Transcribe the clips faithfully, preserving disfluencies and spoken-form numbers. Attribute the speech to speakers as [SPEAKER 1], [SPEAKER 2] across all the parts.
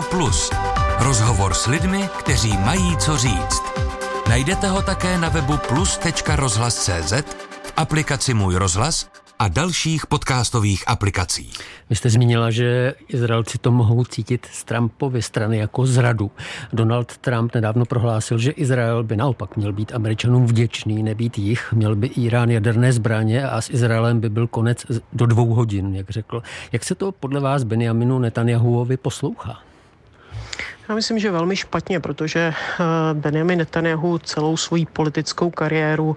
[SPEAKER 1] Plus. Rozhovor s lidmi, kteří mají co říct. Najdete ho také na webu plus tečka rozhlas tečka cé zet, v aplikaci Můj rozhlas a dalších podcastových aplikací.
[SPEAKER 2] Vy jste zmínila, že Izraelci to mohou cítit z Trumpovy strany jako zradu. Donald Trump nedávno prohlásil, že Izrael by naopak měl být Američanům vděčný, nebýt jich. Měl by Irán jaderné zbraně a s Izraelem by byl konec do dvou hodin, jak řekl. Jak se to podle vás Benjaminu Netanjahuovi poslouchá?
[SPEAKER 3] Já myslím, že velmi špatně, protože Benjamin Netanjahu celou svou politickou kariéru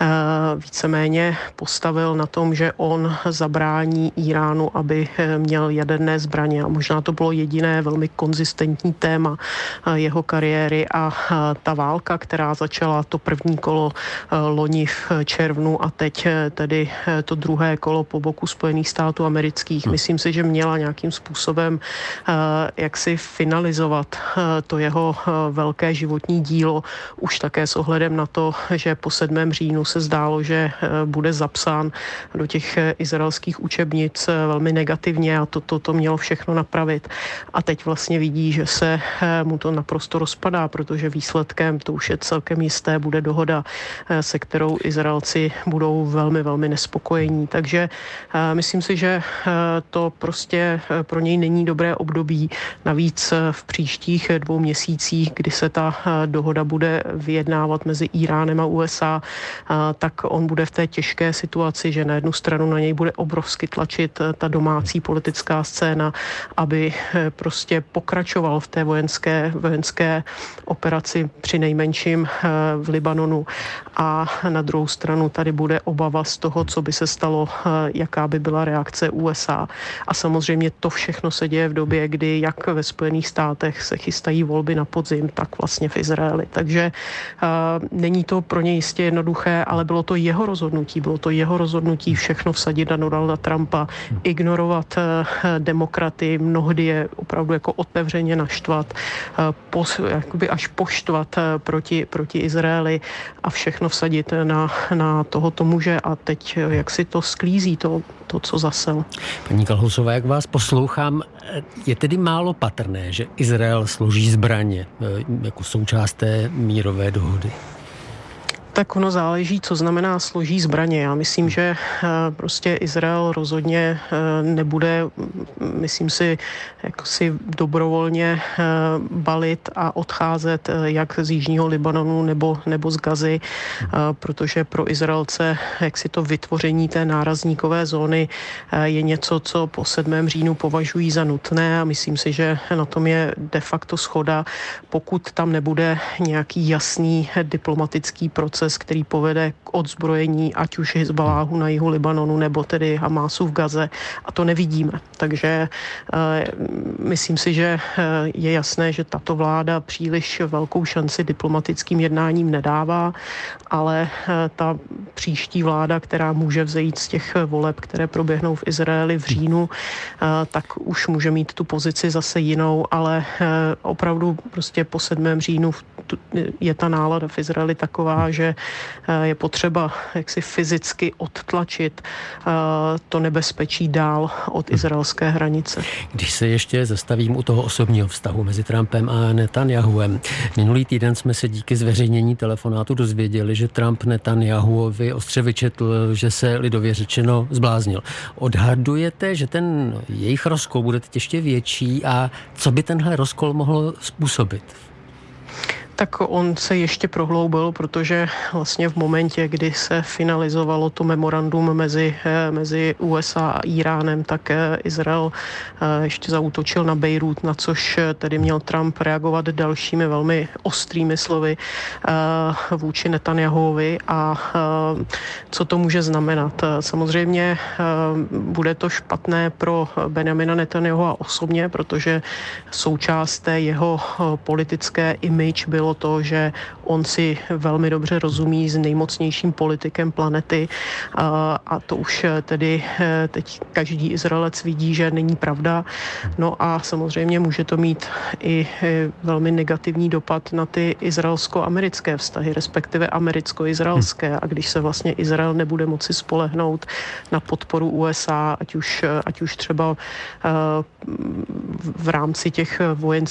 [SPEAKER 3] víceméně postavil na tom, že on zabrání Iránu, aby měl jaderné zbraně. A možná to bylo jediné velmi konzistentní téma jeho kariéry a ta válka, která začala to první kolo loni v červnu a teď tedy to druhé kolo po boku Spojených států amerických. Myslím si, že měla nějakým způsobem jaksi finalizovat to jeho velké životní dílo, už také s ohledem na to, že po sedmém říjnu se zdálo, že bude zapsán do těch izraelských učebnic velmi negativně a toto to, to mělo všechno napravit. A teď vlastně vidí, že se mu to naprosto rozpadá, protože výsledkem, to už je celkem jisté, bude dohoda, se kterou Izraelci budou velmi, velmi nespokojení. Takže myslím si, že to prostě pro něj není dobré období. Navíc v příštích dvou měsících, kdy se ta dohoda bude vyjednávat mezi Iránem a U S A, tak on bude v té těžké situaci, že na jednu stranu na něj bude obrovsky tlačit ta domácí politická scéna, aby prostě pokračoval v té vojenské, vojenské operaci při nejmenším v Libanonu a na druhou stranu tady bude obava z toho, co by se stalo, jaká by byla reakce U S A. A samozřejmě to všechno se děje v době, kdy jak ve Spojených státech se chystají volby na podzim, tak vlastně v Izraeli. Takže uh, není to pro ně jistě jednoduché, ale bylo to jeho rozhodnutí. Bylo to jeho rozhodnutí všechno vsadit na Donalda Trumpa, ignorovat uh, demokraty, mnohdy je opravdu jako otevřeně naštvat, uh, pos, jakoby až poštvat uh, proti, proti Izraeli a všechno vsadit na, na tohoto muže a teď uh, jak si to sklízí, to, to co zasel.
[SPEAKER 2] Paní Kalhousová, jak vás poslouchám, je tedy málo patrné, že Izrael složí zbraně jako součást té mírové dohody?
[SPEAKER 3] Tak ono záleží, co znamená složí zbraně. Já myslím, že prostě Izrael rozhodně nebude, myslím si, jako si dobrovolně balit a odcházet jak z jižního Libanonu nebo, nebo z Gazy, protože pro Izraelce jaksi to vytvoření té nárazníkové zóny je něco, co po sedmém říjnu považují za nutné a myslím si, že na tom je de facto shoda, pokud tam nebude nějaký jasný diplomatický proces, který povede k odzbrojení ať už Hizbaláhu na jihu Libanonu nebo tedy Hamásu v Gaze a to nevidíme. Takže uh, myslím si, že je jasné, že tato vláda příliš velkou šanci diplomatickým jednáním nedává, ale uh, ta příští vláda, která může vzejít z těch voleb, které proběhnou v Izraeli v říjnu, uh, tak už může mít tu pozici zase jinou, ale uh, opravdu prostě po sedmém říjnu je ta nálada v Izraeli taková, že je potřeba jaksi fyzicky odtlačit to nebezpečí dál od izraelské hranice.
[SPEAKER 2] Když se ještě zastavím u toho osobního vztahu mezi Trumpem a Netanjahuem. Minulý týden jsme se díky zveřejnění telefonátu dozvěděli, že Trump Netanjahuovi ostře vyčetl, že se lidově řečeno zbláznil. Odhadujete, že ten jejich rozkol bude teď ještě větší a co by tenhle rozkol mohl způsobit?
[SPEAKER 3] Tak on se ještě prohloubil, protože vlastně v momentě, kdy se finalizovalo to memorandum mezi, mezi U S A a Iránem, tak Izrael ještě zaútočil na Bejrút, na což tedy měl Trump reagovat dalšími velmi ostrými slovy vůči Netanjahuovi a co to může znamenat. Samozřejmě bude to špatné pro Benjamina Netanjahua osobně, protože součást té jeho politické image byl bylo to, že on si velmi dobře rozumí s nejmocnějším politikem planety a, a to už tedy teď každý Izraelec vidí, že není pravda. No a samozřejmě může to mít i velmi negativní dopad na ty izraelsko-americké vztahy, respektive americko-izraelské. A když se vlastně Izrael nebude moci spolehnout na podporu U S A, ať už, ať už třeba v rámci těch vojenských